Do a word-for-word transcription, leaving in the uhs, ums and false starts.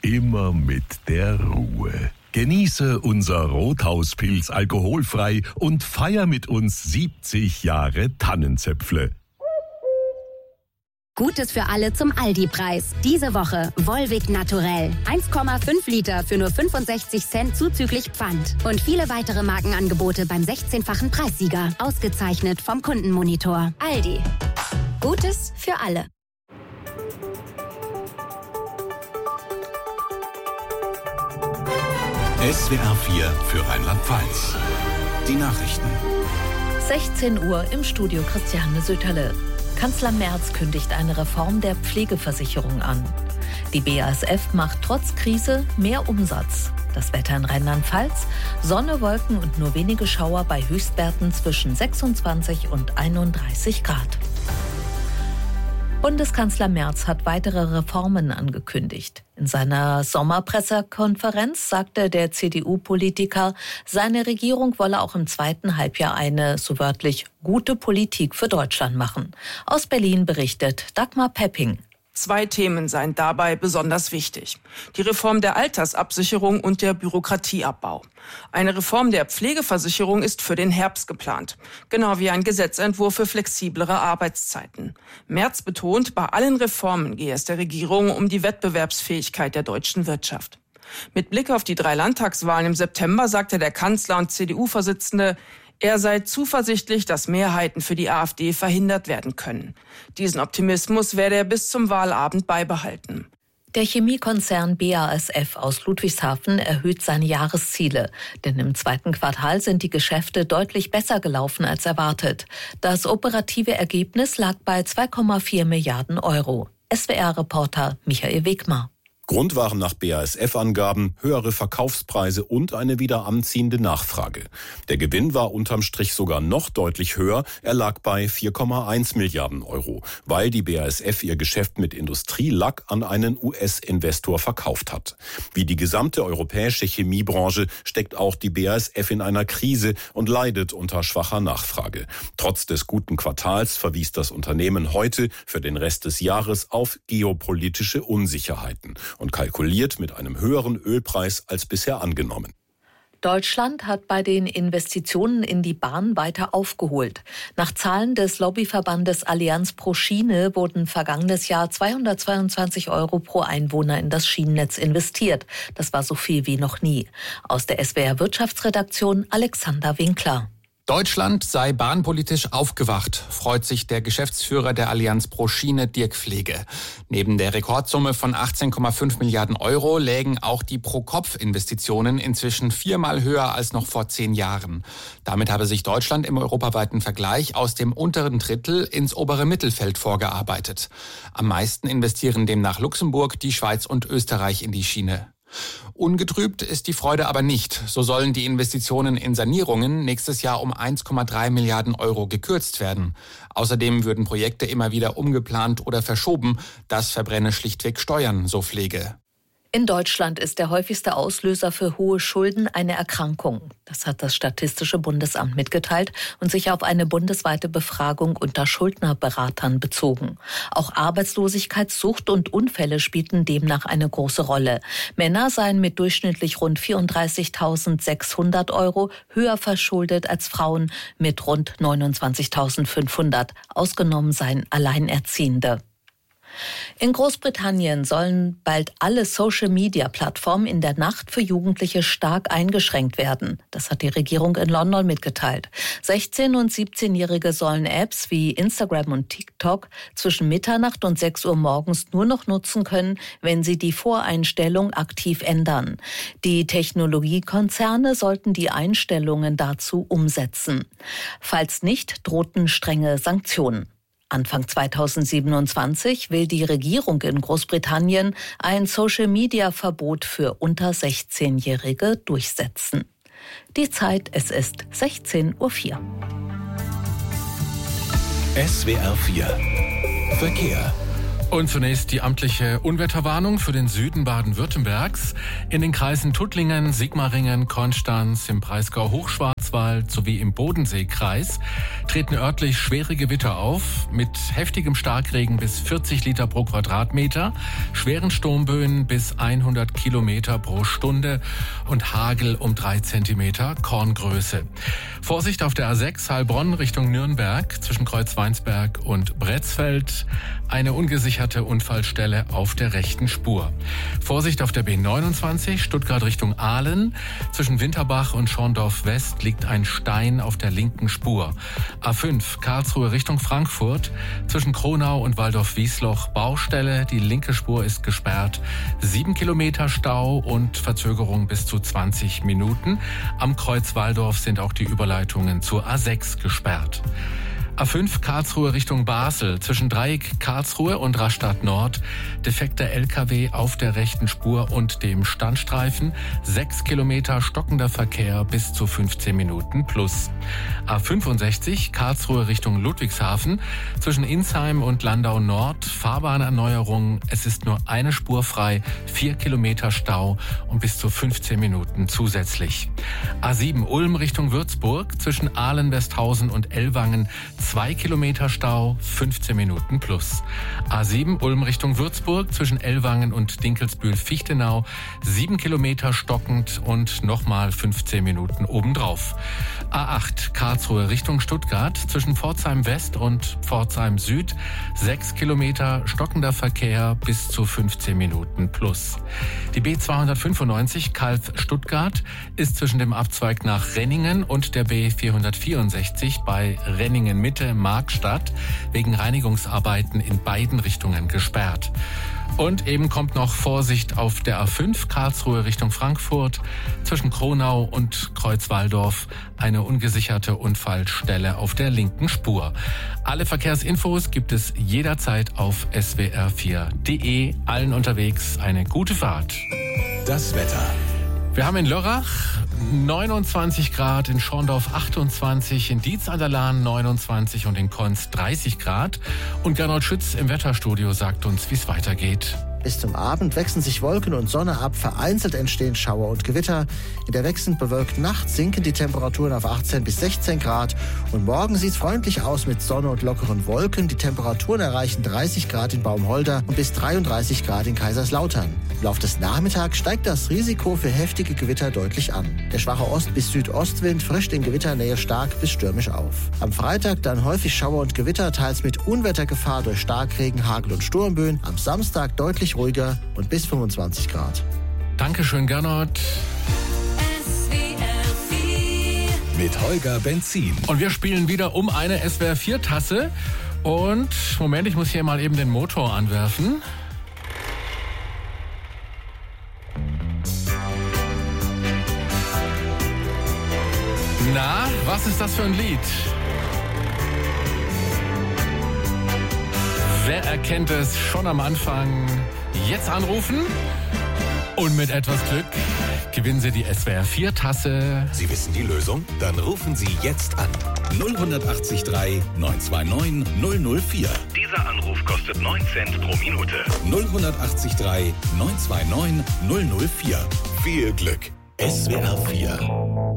immer mit der Ruhe. Genieße unser Rothauspilz alkoholfrei und feier mit uns siebzig Jahre Tannenzäpfle. Gutes für alle zum Aldi-Preis. Diese Woche Volvic Naturell. eins Komma fünf Liter für nur fünfundsechzig Cent zuzüglich Pfand. Und viele weitere Markenangebote beim sechzehnfachen Preissieger. Ausgezeichnet vom Kundenmonitor. Aldi. Gutes für alle. S W R vier für Rheinland-Pfalz. Die Nachrichten. sechzehn Uhr im Studio Christiane Söterle. Kanzler Merz kündigt eine Reform der Pflegeversicherung an. Die B A S F macht trotz Krise mehr Umsatz. Das Wetter in Rheinland-Pfalz: Sonne, Wolken und nur wenige Schauer bei Höchstwerten zwischen sechsundzwanzig und einunddreißig Grad. Bundeskanzler Merz hat weitere Reformen angekündigt. In seiner Sommerpressekonferenz sagte der C D U-Politiker, seine Regierung wolle auch im zweiten Halbjahr eine, so wörtlich, gute Politik für Deutschland machen. Aus Berlin berichtet Dagmar Pepping. Zwei Themen seien dabei besonders wichtig: die Reform der Altersabsicherung und der Bürokratieabbau. Eine Reform der Pflegeversicherung ist für den Herbst geplant, genau wie ein Gesetzentwurf für flexiblere Arbeitszeiten. Merz betont, bei allen Reformen gehe es der Regierung um die Wettbewerbsfähigkeit der deutschen Wirtschaft. Mit Blick auf die drei Landtagswahlen im September sagte der Kanzler und C D U-Vorsitzende, er sei zuversichtlich, dass Mehrheiten für die AfD verhindert werden können. Diesen Optimismus werde er bis zum Wahlabend beibehalten. Der Chemiekonzern B A S F aus Ludwigshafen erhöht seine Jahresziele. Denn im zweiten Quartal sind die Geschäfte deutlich besser gelaufen als erwartet. Das operative Ergebnis lag bei zwei Komma vier Milliarden Euro. S W R-Reporter Michael Wegmar. Grund waren nach B A S F-Angaben höhere Verkaufspreise und eine wieder anziehende Nachfrage. Der Gewinn war unterm Strich sogar noch deutlich höher. Er lag bei vier Komma eins Milliarden Euro, weil die B A S F ihr Geschäft mit Industrielack an einen U S-Investor verkauft hat. Wie die gesamte europäische Chemiebranche steckt auch die B A S F in einer Krise und leidet unter schwacher Nachfrage. Trotz des guten Quartals verwies das Unternehmen heute für den Rest des Jahres auf geopolitische Unsicherheiten und kalkuliert mit einem höheren Ölpreis als bisher angenommen. Deutschland hat bei den Investitionen in die Bahn weiter aufgeholt. Nach Zahlen des Lobbyverbandes Allianz pro Schiene wurden vergangenes Jahr zweihundertzweiundzwanzig Euro pro Einwohner in das Schienennetz investiert. Das war so viel wie noch nie. Aus der S W R-Wirtschaftsredaktion Alexander Winkler. Deutschland sei bahnpolitisch aufgewacht, freut sich der Geschäftsführer der Allianz pro Schiene, Dirk Pflege. Neben der Rekordsumme von achtzehn Komma fünf Milliarden Euro lägen auch die Pro-Kopf-Investitionen inzwischen viermal höher als noch vor zehn Jahren. Damit habe sich Deutschland im europaweiten Vergleich aus dem unteren Drittel ins obere Mittelfeld vorgearbeitet. Am meisten investieren demnach Luxemburg, die Schweiz und Österreich in die Schiene. Ungetrübt ist die Freude aber nicht. So sollen die Investitionen in Sanierungen nächstes Jahr um eins Komma drei Milliarden Euro gekürzt werden. Außerdem würden Projekte immer wieder umgeplant oder verschoben. Das verbrenne schlichtweg Steuern, so Pflege. In Deutschland ist der häufigste Auslöser für hohe Schulden eine Erkrankung. Das hat das Statistische Bundesamt mitgeteilt und sich auf eine bundesweite Befragung unter Schuldnerberatern bezogen. Auch Arbeitslosigkeitssucht und Unfälle spielten demnach eine große Rolle. Männer seien mit durchschnittlich rund vierunddreißigtausendsechshundert Euro höher verschuldet als Frauen mit rund neunundzwanzigtausendfünfhundert. Ausgenommen seien Alleinerziehende. In Großbritannien sollen bald alle Social-Media-Plattformen in der Nacht für Jugendliche stark eingeschränkt werden. Das hat die Regierung in London mitgeteilt. sechzehn- und siebzehnjährige sollen Apps wie Instagram und TikTok zwischen Mitternacht und sechs Uhr morgens nur noch nutzen können, wenn sie die Voreinstellung aktiv ändern. Die Technologiekonzerne sollten die Einstellungen dazu umsetzen. Falls nicht, drohten strenge Sanktionen. Anfang zweitausendsiebenundzwanzig will die Regierung in Großbritannien ein Social-Media-Verbot für unter sechzehnjährige durchsetzen. Die Zeit, es ist sechzehn Uhr vier. S W R vier Verkehr. Und zunächst die amtliche Unwetterwarnung für den Süden Baden-Württembergs. In den Kreisen Tuttlingen, Sigmaringen, Konstanz, im Breisgau Hochschwarzwald sowie im Bodenseekreis treten örtlich schwere Gewitter auf mit heftigem Starkregen bis vierzig Liter pro Quadratmeter, schweren Sturmböen bis hundert Kilometer pro Stunde und Hagel um drei Zentimeter Korngröße. Vorsicht auf der A sechs Heilbronn Richtung Nürnberg zwischen Kreuzweinsberg und Bretzfeld. Eine ungesicherte Unfallstelle auf der rechten Spur. Vorsicht auf der B neunundzwanzig Stuttgart Richtung Aalen. Zwischen Winterbach und Schorndorf West liegt ein Stein auf der linken Spur. A fünf Karlsruhe Richtung Frankfurt. Zwischen Kronau und Waldorf-Wiesloch Baustelle. Die linke Spur ist gesperrt. Sieben Kilometer Stau und Verzögerung bis zu zwanzig Minuten. Am Kreuz Walldorf sind auch die Überleitungen zur A sechs gesperrt. A fünf Karlsruhe Richtung Basel, zwischen Dreieck Karlsruhe und Rastatt Nord, defekter L K W auf der rechten Spur und dem Standstreifen, sechs Kilometer stockender Verkehr bis zu fünfzehn Minuten plus. A fünfundsechzig Karlsruhe Richtung Ludwigshafen, zwischen Insheim und Landau Nord, Fahrbahnerneuerung, es ist nur eine Spur frei, vier Kilometer Stau und bis zu fünfzehn Minuten zusätzlich. A sieben Ulm Richtung Würzburg, zwischen Ahlen-Westhausen und Ellwangen, zwei Kilometer Stau, fünfzehn Minuten plus. A sieben Ulm Richtung Würzburg zwischen Ellwangen und Dinkelsbühl-Fichtenau, sieben Kilometer stockend und nochmal fünfzehn Minuten obendrauf. A acht Karlsruhe Richtung Stuttgart zwischen Pforzheim West und Pforzheim Süd, sechs Kilometer stockender Verkehr bis zu fünfzehn Minuten plus. Die B zweihundertfünfundneunzig Calw-Stuttgart ist zwischen dem Abzweig nach Renningen und der B vierhundertvierundsechzig bei Renningen Mitte Markstadt wegen Reinigungsarbeiten in beiden Richtungen gesperrt. Und eben kommt noch Vorsicht auf der A fünf Karlsruhe Richtung Frankfurt zwischen Kronau und Kreuzwalldorf, eine ungesicherte Unfallstelle auf der linken Spur. Alle Verkehrsinfos gibt es jederzeit auf s w r vier punkt d e. Allen unterwegs eine gute Fahrt. Das Wetter. Wir haben in Lörrach neunundzwanzig Grad, in Schorndorf achtundzwanzig, in Dietz an der Lahn neunundzwanzig und in Konz dreißig Grad. Und Gernot Schütz im Wetterstudio sagt uns, wie es weitergeht. Bis zum Abend wechseln sich Wolken und Sonne ab, vereinzelt entstehen Schauer und Gewitter. In der wechselnd bewölkten Nacht sinken die Temperaturen auf achtzehn bis sechzehn Grad. Und morgen sieht es freundlich aus mit Sonne und lockeren Wolken. Die Temperaturen erreichen dreißig Grad in Baumholder und bis dreiunddreißig Grad in Kaiserslautern. Im Laufe des Nachmittags steigt das Risiko für heftige Gewitter deutlich an. Der schwache Ost- bis Südostwind frischt in Gewitternähe stark bis stürmisch auf. Am Freitag dann häufig Schauer und Gewitter, teils mit Unwettergefahr durch Starkregen, Hagel und Sturmböen. Am Samstag deutlich ruhiger und bis fünfundzwanzig Grad. Dankeschön, Gernot. Mit Holger Benzin. Und wir spielen wieder um eine S W R vier Tasse. Und Moment, ich muss hier mal eben den Motor anwerfen. Na, was ist das für ein Lied? Wer erkennt es schon am Anfang? Jetzt anrufen und mit etwas Glück gewinnen Sie die S W R vier Tasse. Sie wissen die Lösung? Dann rufen Sie jetzt an. null acht drei neun zwei neun null null vier. Dieser Anruf kostet neun Cent pro Minute. null acht drei neun zwei neun null null vier. Viel Glück. S W R vier.